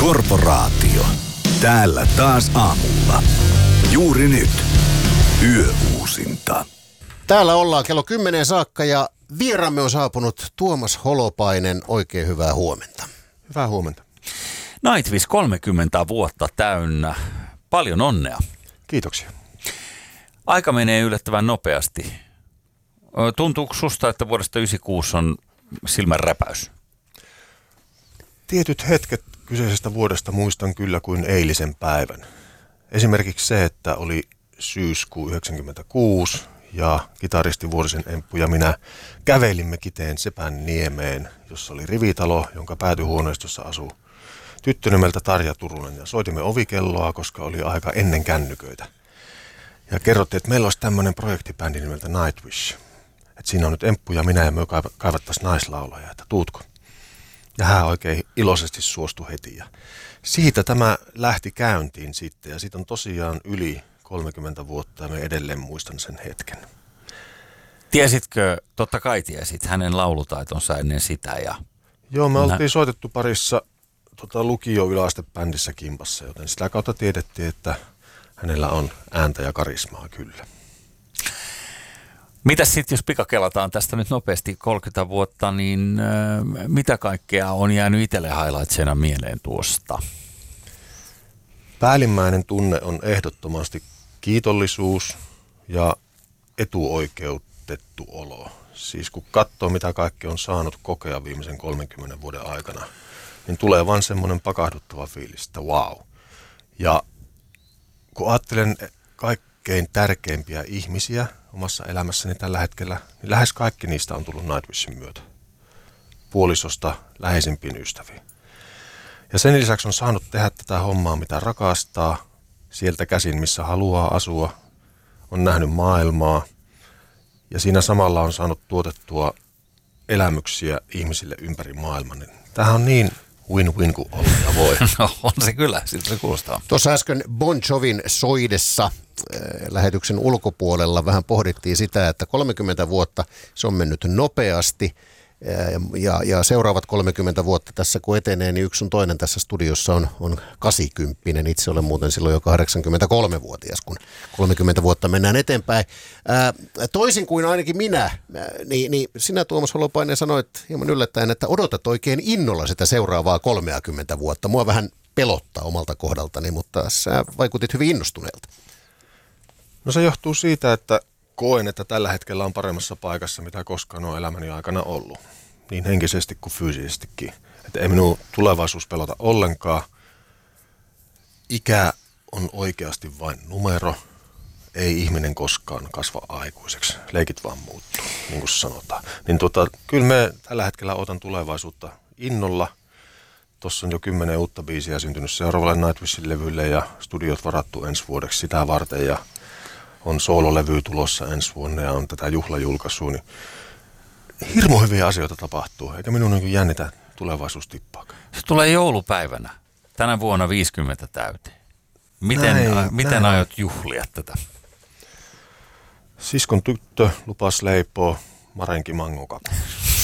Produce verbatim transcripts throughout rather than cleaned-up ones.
Korporaatio. Täällä taas aamulla. Juuri nyt. Yöuusinta. Täällä ollaan kello kymmeneen saakka ja vieraamme on saapunut Tuomas Holopainen. Oikein hyvää huomenta. Hyvää huomenta. Nightwish kolmekymmentä vuotta täynnä. Paljon onnea. Kiitoksia. Aika menee yllättävän nopeasti. Tuntuuko susta, että vuodesta yhdeksänkymmentäkuusi on silmän räpäys? Tietyt hetket kyseisestä vuodesta muistan kyllä kuin eilisen päivän. Esimerkiksi se, että oli syyskuu yhdeksänkymmentäkuusi ja kitaristi Vuorisen Emppu ja minä kävelimme Kiteen Sepänniemeen, jossa oli rivitalo, jonka päätyhuoneistossa asui tyttö nimeltä Tarja Turunen. Ja soitimme ovikelloa, koska oli aika ennen kännyköitä. Ja kerrottiin, että meillä olisi tämmöinen projektibändi nimeltä Nightwish. Että siinä on nyt Emppu ja minä ja me kaivattaisiin naislaulajaa, että tuutko? Ja hän oikein iloisesti suostui heti. Ja siitä tämä lähti käyntiin sitten ja siitä on tosiaan yli kolmekymmentä vuotta ja me edelleen muistan sen hetken. Tiesitkö, totta kai tiesit, hänen laulutaitonsa ennen sitä ja... Joo, me oltiin Nä... soitettu parissa tota, lukio-yläastebändissä kimpassa, joten sitä kautta tiedettiin, että hänellä on ääntä ja karismaa kyllä. Mitäs sitten, jos pikakelataan tästä nyt nopeasti kolmekymmentä vuotta, niin äh, mitä kaikkea on jäänyt itselle highlightsena mieleen tuosta? Päällimmäinen tunne on ehdottomasti kiitollisuus ja etuoikeutettu olo. Siis kun katsoo, mitä kaikki on saanut kokea viimeisen kolmenkymmenen vuoden aikana, niin tulee vaan semmoinen pakahduttava fiilis, että wow. Ja kun ajattelen kaikkein tärkeimpiä ihmisiä omassa elämässäni tällä hetkellä, niin lähes kaikki niistä on tullut Nightwishin myötä. Puolisosta läheisimpiin ystäviin. Ja sen lisäksi on saanut tehdä tätä hommaa, mitä rakastaa, sieltä käsin, missä haluaa asua, on nähnyt maailmaa ja siinä samalla on saanut tuotettua elämyksiä ihmisille ympäri maailman. Niin tämähän on niin win-win kuin olla voi. No on se kyllä, siltä se kuulostaa. Tuossa äsken Bon Jovin soidessa äh, lähetyksen ulkopuolella vähän pohdittiin sitä, että kolmekymmentä vuotta se on mennyt nopeasti. Ja, ja seuraavat kolmekymmentä vuotta tässä kun etenee, niin yksi sun toinen tässä studiossa on, on kahdeksankymmentä. Itse olen muuten silloin jo kahdeksankymmentäkolmevuotias, kun kolmekymmentä vuotta mennään eteenpäin. Ää, toisin kuin ainakin minä, ää, niin, niin sinä Tuomas Holopainen sanoit hieman yllättäen, että odotat oikein innolla sitä seuraavaa kolmekymmentä vuotta. Mua vähän pelottaa omalta kohdaltani, mutta sä vaikutit hyvin innostuneelta. No se johtuu siitä, että koen, että tällä hetkellä on paremmassa paikassa, mitä koskaan on elämäni aikana ollut. Niin henkisesti kuin fyysisestikin. Että ei minun tulevaisuus pelota ollenkaan. Ikä on oikeasti vain numero. Ei ihminen koskaan kasva aikuiseksi. Leikit vaan muuttuu, niin kuin sanotaan. Niin tota, kyllä me tällä hetkellä odotan tulevaisuutta innolla. Tuossa on jo kymmenen uutta biisiä syntynyt seuraavalle Nightwishin levylle ja studiot varattu ensi vuodeksi sitä varten ja on soololevy tulossa ensi vuonna ja on tätä juhlajulkaisua, niin hirmu hyviä asioita tapahtuu, eikä minun niin jännitä tulevaisuus tippaakaan. Se tulee joulupäivänä, tänä vuonna viisikymmentä täyteen. Miten, näin, a, miten näin. aiot juhlia tätä? Siskon tyttö lupas leipoo Marenki mangokakku.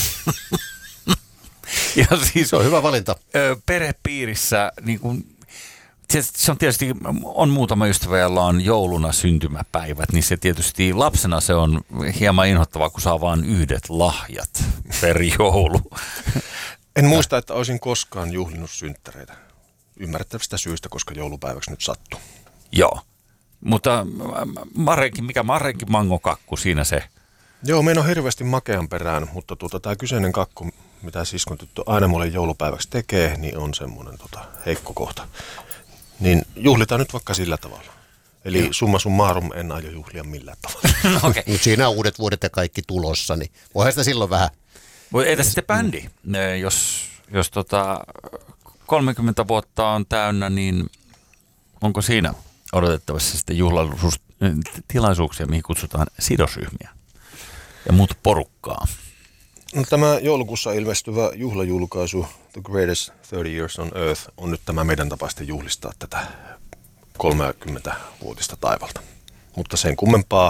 Ja siis se on hyvä valinta. Perhepiirissä niin kuin se on tietysti, on muutama ystävä, jolla on jouluna syntymäpäivät, niin se tietysti lapsena se on hieman inhottavaa, kun saa vain yhdet lahjat per joulu. En muista, että olisin koskaan juhlinut synttäreitä. Ymmärrettävästä syystä, koska joulupäiväksi nyt sattuu. Joo, mutta Marenki, mikä Marenki mangokakku, siinä se? Joo, meillä on hirveästi makean perään, mutta tuota, tämä kyseinen kakku, mitä siskon tyttö aina mulle joulupäiväksi tekee, niin on semmoinen tota, heikko kohta. Niin juhlitaan nyt vaikka sillä tavalla. Eli Joo. summa summarum en aio juhlia millään tavalla. Okay. Nyt siinä on uudet vuodet ja kaikki tulossa, niin voihan sitä silloin vähän. Entä sitten bändi? Jos, jos tota kolmekymmentä vuotta on täynnä, niin onko siinä odotettavassa sitten juhlatilaisuuksia, mihin kutsutaan sidosryhmiä ja muuta porukkaa? No, tämä joulukuussa ilmestyvä juhlajulkaisu The Greatest thirty Years on Earth on nyt tämä meidän tapa sitten juhlistaa tätä kolmekymmentävuotista taivalta. Mutta sen kummempaa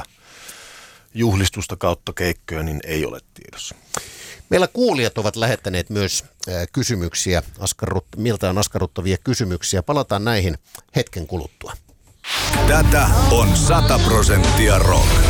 juhlistusta kautta keikköä niin ei ole tiedossa. Meillä kuulijat ovat lähettäneet myös kysymyksiä, askarrut, miltään askarruttavia kysymyksiä. Palataan näihin hetken kuluttua. Tätä on sata prosenttia rock.